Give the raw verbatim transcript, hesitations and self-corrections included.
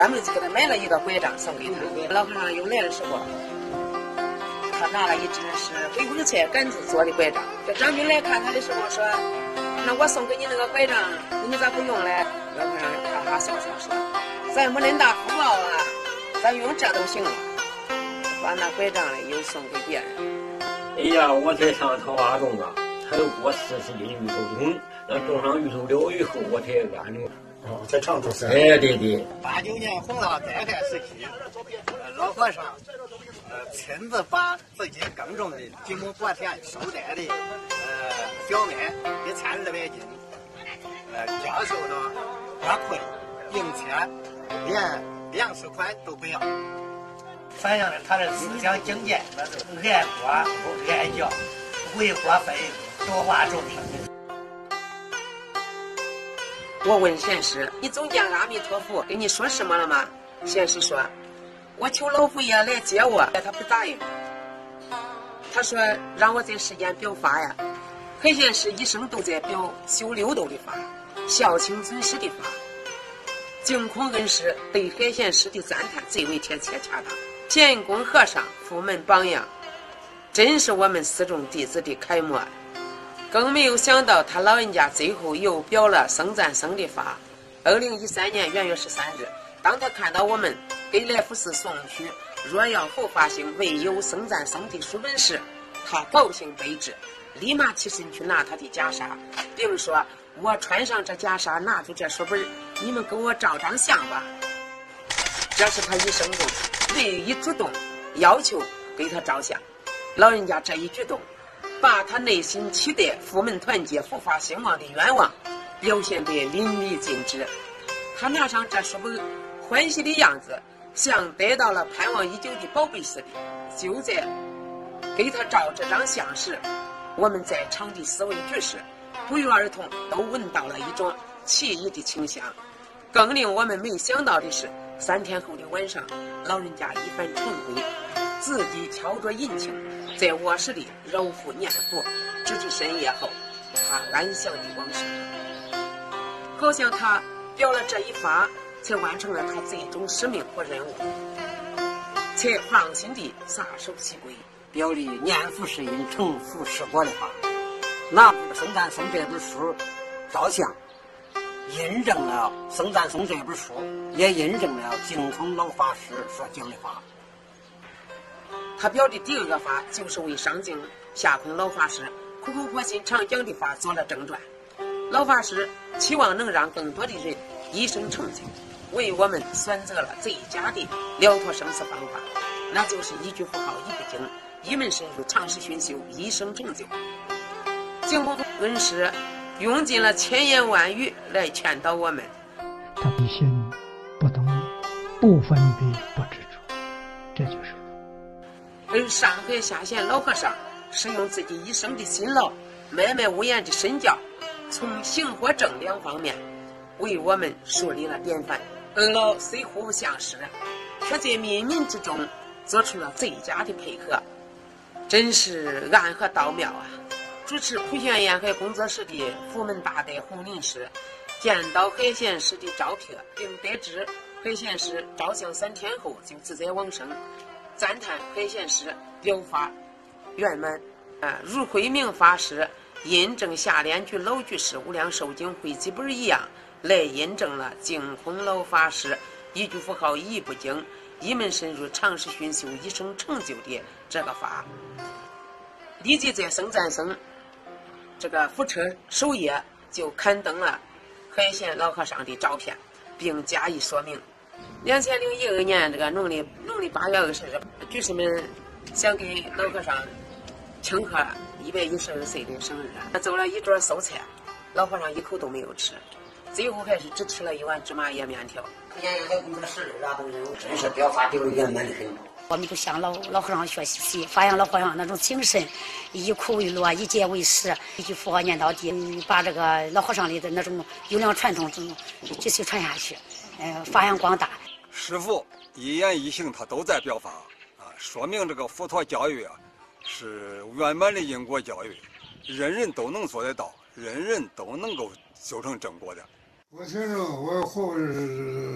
咱们就给他买了一个拐杖送给他。老和尚又来的时候，他拿了一只是回光菜杆子做的拐杖。这张军来看他的时候说：“那我送给你那个拐杖，你咋不用嘞？”老和尚哈哈笑笑说：“咱没恁大福报啊，咱用这都行了。”把那拐杖嘞又送给别人。 哎呀，我才上桃花种啊，才有过四十斤芋头种，那种上芋头了以后，我才安了。 哦，在常州是。 哎，对对。 八九年洪涝灾害时期，老和尚呃亲自把自己耕种的几亩薄田收摘的呃小麦一千二百斤，呃教授了花魁、银钱，连粮食款都不要，反映了他的思想境界，那是爱国不爱教，为国分多花种田。 我问贤师：“你总见阿弥陀佛跟你说什么了吗？”贤师说：“我求老佛爷来接我，他不答应。他说让我在世间表法呀。海贤师一生都在表修六道的法，孝亲尊师的法。净空恩师对海贤师的赞叹最为贴切恰当。贤公和尚佛门榜样，真是我们四众弟子的楷模。更没有想到他老人家最后又表了僧赞僧的法。二零一三年元月十三日，当他看到我们给来福寺送去若要后发行未有僧赞僧的书本时，他高兴悲之，立马起身去拿他的袈裟，并说：“我穿上这袈裟，拿出这书本，你们给我照张相吧。”这是他一生中唯一主动要求给他照相。老人家这一举动，把他内心期待佛门团结、佛法兴旺的愿望表现得淋漓尽致。他拿上这书本，欢喜的样子像得到了盼望已久的宝贝似的。就在给他照这张相时，我们在场的四位居士不约而同都闻到了一种奇异的清香。更令我们没想到的是，三天后的晚上，老人家一番晨归，自己敲着引磬，在卧室里揉腹念佛，直至深夜后，他安详的往生。好像他表了这一法，才完成了他最终使命和任务，才放心地撒手西归。 表里念佛是因，成佛是果的法。拿僧赞僧这本书照相，印证了僧赞僧这本书，也印证了净空老法师所讲的法。 他表的第二个法，就是为上净下空老法师苦口婆心常讲的法做了正传。老法师期望能让更多的人一生成就，为我们选择了最佳的了脱生死方法，那就是一句佛号一不经，一门深入，长时熏修，一生成就。净空恩师用尽了千言万语来劝导我们。 他必心不动，不分别，不执着，这就是佛。 而上海下县老和尚是用自己一生的辛劳，脉脉无言的身教，从行和正两方面为我们树立了典范。二老虽互不相识，却在冥冥之中做出了最佳的配合，真是暗合道妙啊！主持普贤沿海工作室的佛门大德洪林师见到海贤师的照片，并得知海贤师照相三天后就自在往生，赞叹海贤师表法圆满啊，如慧明法师印证下联居老居士无量寿经汇集本一样，来印证了净空老法师一句佛号一不经，一门深入，长时熏修，一生成就的这个法。立即在僧赞僧这个福车首页就刊登了海贤老和尚的照片，并加以说明。两千零一二年这个农历农历八月二十日，居士们想给老和尚庆贺一百一十二岁的生日，做了一桌素菜，老和尚一口都没有吃，最后还是只吃了一碗芝麻叶面条。 沿海工作室的等人真是表法表圆满的很。 我们就向老老和尚学习，发扬老和尚那种精神，以苦为乐，以戒为师，一句佛号念到底，把这个老和尚里的那种优良传统继续传下去，呃，发扬光大。 师父一言一行他都在表法啊，说明这个佛陀教育啊是圆满的因果教育，人人都能做得到，人人都能够修成正果的。 我先生，我活